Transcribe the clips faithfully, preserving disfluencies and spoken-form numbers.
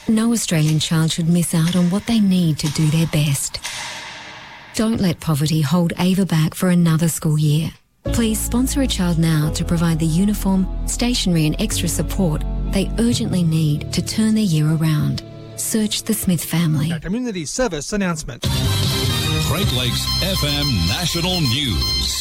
No Australian child should miss out on what they need to do their best. Don't let poverty hold Ava back for another school year. Please sponsor a child now to provide the uniform, stationery and extra support they urgently need to turn their year around. Search the Smith family. A community service announcement. Great Lakes F M National News.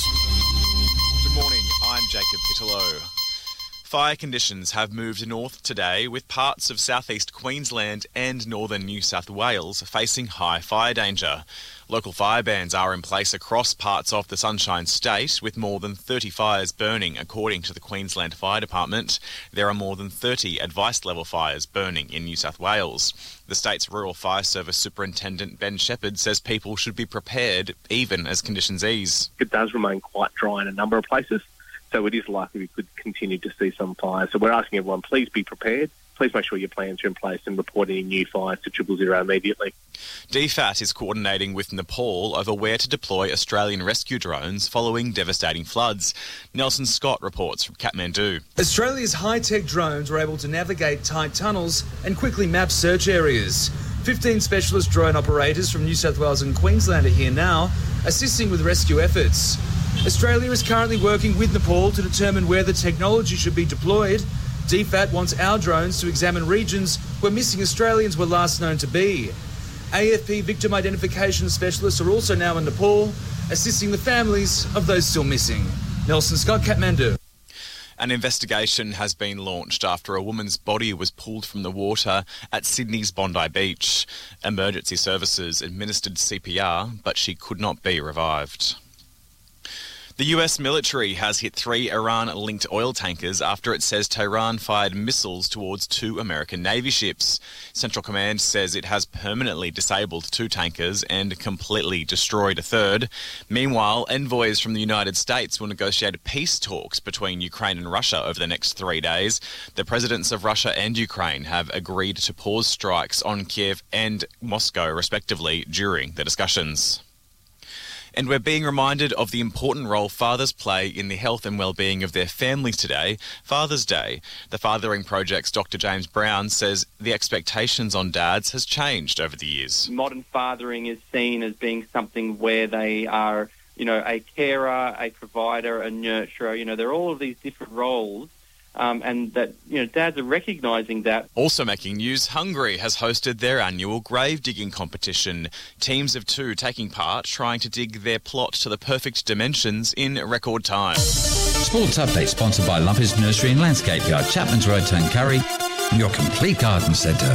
Good morning, I'm Jacob Pittello. Fire conditions have moved north today, with parts of southeast Queensland and northern New South Wales facing high fire danger. Local fire bans are in place across parts of the Sunshine State, with more than thirty fires burning, according to the Queensland Fire Department. There are more than thirty advice-level fires burning in New South Wales. The state's Rural Fire Service Superintendent Ben Shepherd says people should be prepared even as conditions ease. It does remain quite dry in a number of places, so it is likely we could continue to see some fires. So we're asking everyone, please be prepared. Please make sure your plans are in place and report any new fires to triple zero immediately. D FAT is coordinating with Nepal over where to deploy Australian rescue drones following devastating floods. Nelson Scott reports from Kathmandu. Australia's high-tech drones were able to navigate tight tunnels and quickly map search areas. fifteen specialist drone operators from New South Wales and Queensland are here now, assisting with rescue efforts. Australia is currently working with Nepal to determine where the technology should be deployed. D FAT wants our drones to examine regions where missing Australians were last known to be. A F P victim identification specialists are also now in Nepal, assisting the families of those still missing. Nelson Scott, Kathmandu. An investigation has been launched after a woman's body was pulled from the water at Sydney's Bondi Beach. Emergency services administered C P R, but she could not be revived. The U S military has hit three Iran-linked oil tankers after it says Tehran fired missiles towards two American Navy ships. Central Command says it has permanently disabled two tankers and completely destroyed a third. Meanwhile, envoys from the United States will negotiate peace talks between Ukraine and Russia over the next three days. The presidents of Russia and Ukraine have agreed to pause strikes on Kiev and Moscow, respectively, during the discussions. And we're being reminded of the important role fathers play in the health and well-being of their families today, Father's Day. The Fathering Project's Doctor James Brown says the expectations on dads has changed over the years. Modern fathering is seen as being something where they are, you know, a carer, a provider, a nurturer. You know, there are all of these different roles. Um, and that, you know, dads are recognising that. Also making news, Hungary has hosted their annual grave digging competition. Teams of two taking part, trying to dig their plot to the perfect dimensions in record time. Sports Update sponsored by Lumpy's Nursery and Landscape Yard, Chapman's Road, Tuncurry, your complete garden centre.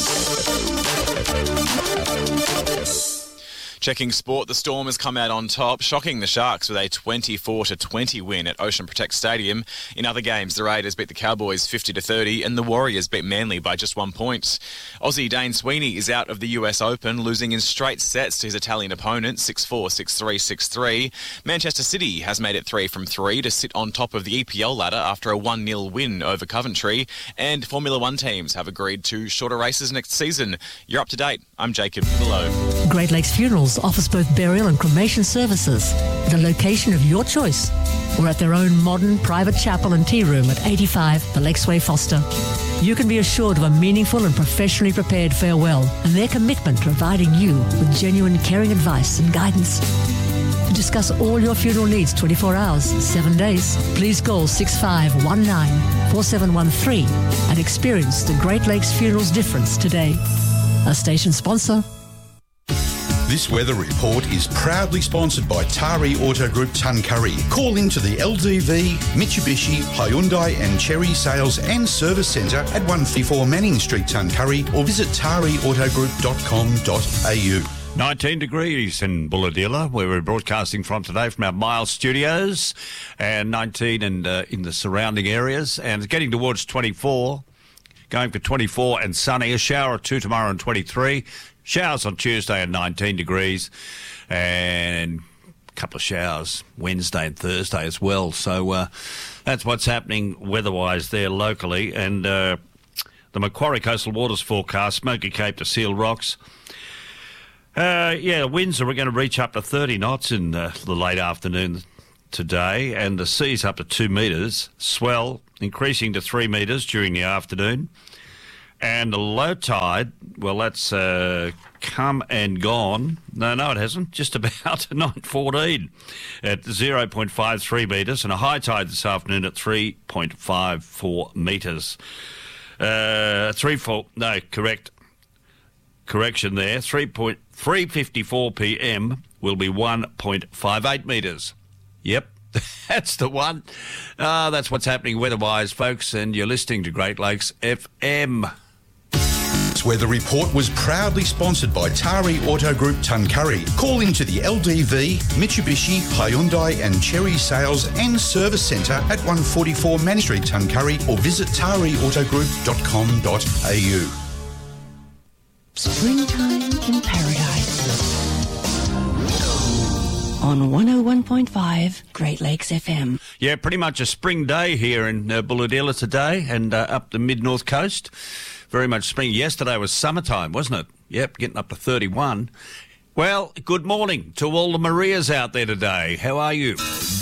Checking sport, the Storm has come out on top, shocking the Sharks with a twenty-four to twenty win at Ocean Protect Stadium. In other games, the Raiders beat the Cowboys fifty to thirty and the Warriors beat Manly by just one point. Aussie Dane Sweeney is out of the U S Open, losing in straight sets to his Italian opponent, six four, six three, six three. Manchester City has made it three from three to sit on top of the E P L ladder after a one nil win over Coventry. And Formula One teams have agreed to shorter races next season. You're up to date. I'm Jacob Below. Great Lakes Funerals offers both burial and cremation services at a location of your choice or at their own modern private chapel and tea room at eighty-five The Lakesway, Foster. You can be assured of a meaningful and professionally prepared farewell and their commitment to providing you with genuine caring advice and guidance. To discuss all your funeral needs twenty-four hours, seven days, please call six five one nine, four seven one three and experience the Great Lakes Funerals difference today. A station sponsor. This weather report is proudly sponsored by Tari Auto Group Tuncurry. Call into the L D V, Mitsubishi, Hyundai and Chery Sales and Service Centre at one fifty-four Manning Street, Tuncurry, or visit tari auto group dot com dot a u. nineteen degrees in Bulladilla, where we're broadcasting from today from our Miles studios, and nineteen and uh, in the surrounding areas, and getting towards twenty-four, going for twenty-four and sunny. A shower or two tomorrow and twenty-three. Showers on Tuesday and nineteen degrees, and a couple of showers Wednesday and Thursday as well. So uh, that's what's happening weather-wise there locally. And uh, the Macquarie Coastal Waters forecast, Smoky Cape to Seal Rocks. Uh, yeah, winds are going to reach up to thirty knots in uh, the late afternoon today, and the sea's up to two metres. Swell increasing to three metres during the afternoon. And the low tide, well, that's uh, come and gone. No, no, it hasn't. Just about nine fourteen at zero point five three metres, and a high tide this afternoon at three point five four metres. Uh, three four. No, correct. Correction there. Three point three fifty four p.m. will be one point five eight metres. Yep. That's the one. Uh, that's what's happening weather-wise, folks, and you're listening to Great Lakes F M. This weather report was proudly sponsored by Tari Auto Group Tuncurry. Call into the L D V, Mitsubishi, Hyundai and Cherry Sales and Service Centre at one forty-four Manning Street, Tuncurry, or visit tari auto group dot com dot a u. Springtime in Paradise. On one oh one point five Great Lakes F M. Yeah, pretty much a spring day here in uh, Bulahdelah today and uh, up the mid-north coast. Very much spring. Yesterday was summertime, wasn't it? Yep, getting up to thirty-one. Well, good morning to all the Marias out there today. How are you?